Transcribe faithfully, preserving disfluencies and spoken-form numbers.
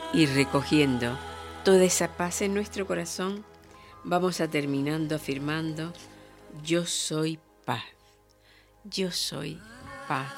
Y recogiendo toda esa paz en nuestro corazón, vamos a terminando afirmando: yo soy paz, yo soy paz.